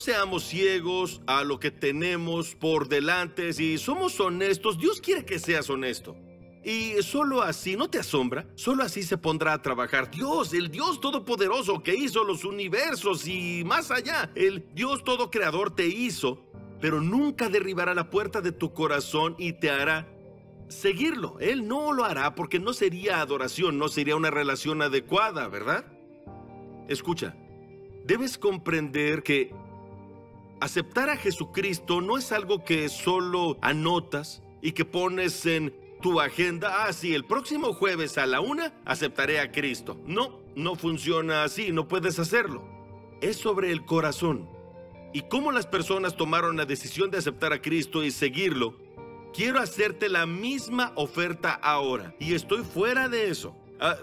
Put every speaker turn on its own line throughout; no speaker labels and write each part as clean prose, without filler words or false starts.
Seamos ciegos a lo que tenemos por delante. Si somos honestos, Dios quiere que seas honesto. Y solo así, ¿no te asombra? Solo así se pondrá a trabajar Dios, el Dios todopoderoso que hizo los universos y más allá. El Dios todo creador te hizo, pero nunca derribará la puerta de tu corazón y te hará seguirlo. Él no lo hará porque no sería adoración, no sería una relación adecuada, ¿verdad? Escucha, debes comprender que aceptar a Jesucristo no es algo que solo anotas y que pones en tu agenda. Ah, sí, el próximo jueves a la 1 aceptaré a Cristo. No funciona así, no puedes hacerlo. Es sobre el corazón. Y cómo las personas tomaron la decisión de aceptar a Cristo y seguirlo. Quiero hacerte la misma oferta ahora. Y estoy fuera de eso.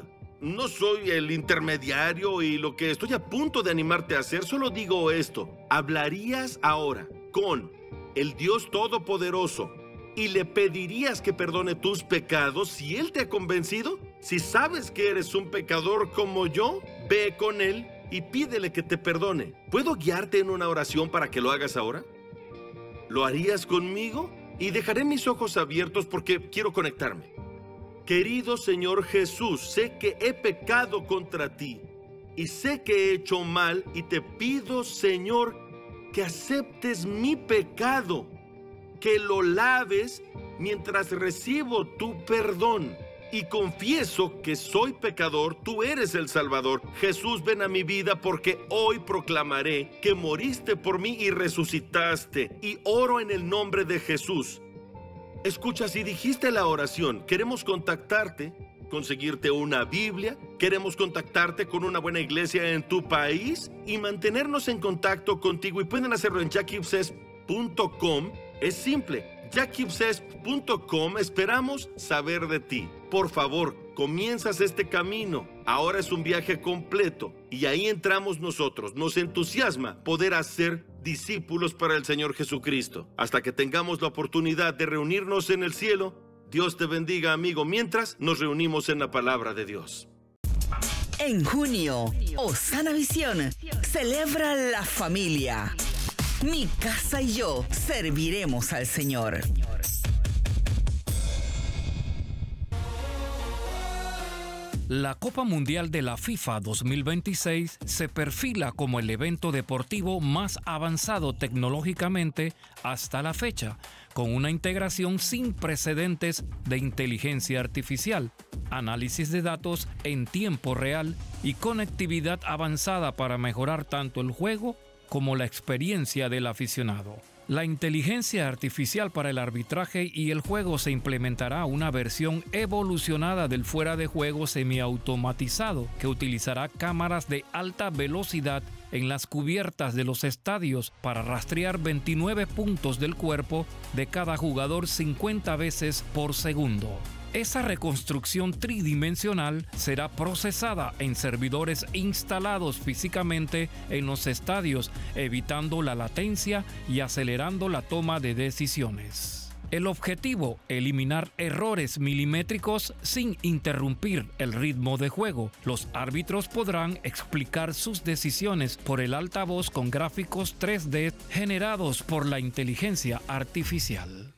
No soy el intermediario y lo que estoy a punto de animarte a hacer, solo digo esto. ¿Hablarías ahora con el Dios Todopoderoso y le pedirías que perdone tus pecados si Él te ha convencido? Si sabes que eres un pecador como yo, ve con Él y pídele que te perdone. ¿Puedo guiarte en una oración para que lo hagas ahora? ¿Lo harías conmigo? Y dejaré mis ojos abiertos porque quiero conectarme. Querido Señor Jesús, sé que he pecado contra ti y sé que he hecho mal y te pido, Señor, que aceptes mi pecado, que lo laves mientras recibo tu perdón. Y confieso que soy pecador, tú eres el Salvador. Jesús, ven a mi vida porque hoy proclamaré que moriste por mí y resucitaste. Y oro en el nombre de Jesús. Escucha, si dijiste la oración, queremos contactarte, conseguirte una Biblia, queremos contactarte con una buena iglesia en tu país y mantenernos en contacto contigo. Y pueden hacerlo en jackibses.com. Es simple, jackibses.com. Esperamos saber de ti. Por favor, comienzas este camino. Ahora es un viaje completo y ahí entramos nosotros. Nos entusiasma poder hacer discípulos para el Señor Jesucristo. Hasta que tengamos la oportunidad de reunirnos en el cielo, Dios te bendiga, amigo, mientras nos reunimos en la palabra de Dios.
En junio, Osana Visión celebra la familia. Mi casa y yo serviremos al Señor.
La Copa Mundial de la FIFA 2026 se perfila como el evento deportivo más avanzado tecnológicamente hasta la fecha, con una integración sin precedentes de inteligencia artificial, análisis de datos en tiempo real y conectividad avanzada para mejorar tanto el juego como la experiencia del aficionado. La inteligencia artificial para el arbitraje y el juego se implementará una versión evolucionada del fuera de juego semiautomatizado que utilizará cámaras de alta velocidad en las cubiertas de los estadios para rastrear 29 puntos del cuerpo de cada jugador 50 veces por segundo. Esa reconstrucción tridimensional será procesada en servidores instalados físicamente en los estadios, evitando la latencia y acelerando la toma de decisiones. El objetivo, eliminar errores milimétricos sin interrumpir el ritmo de juego. Los árbitros podrán explicar sus decisiones por el altavoz con gráficos 3D generados por la inteligencia artificial.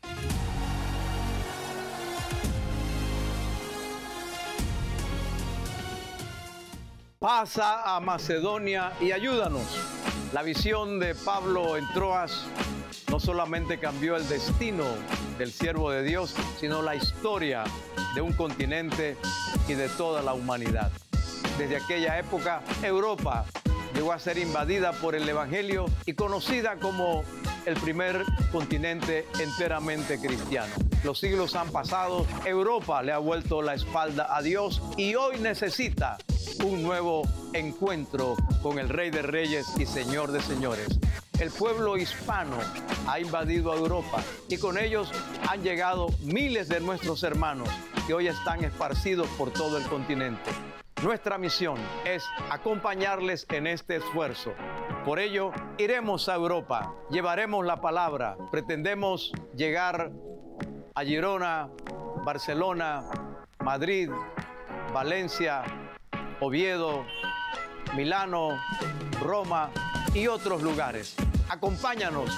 Pasa a Macedonia y ayúdanos. La visión de Pablo en Troas no solamente cambió el destino del siervo de Dios, sino la historia de un continente y de toda la humanidad. Desde aquella época, Europa llegó a ser invadida por el Evangelio y conocida como el primer continente enteramente cristiano. Los siglos han pasado, Europa le ha vuelto la espalda a Dios y hoy necesita un nuevo encuentro con el Rey de Reyes y Señor de Señores. El pueblo hispano ha invadido a Europa y con ellos han llegado miles de nuestros hermanos que hoy están esparcidos por todo el continente. Nuestra misión es acompañarles en este esfuerzo. Por ello, iremos a Europa, llevaremos la palabra, pretendemos llegar a Girona, Barcelona, Madrid, Valencia, Oviedo, Milano, Roma y otros lugares. Acompáñanos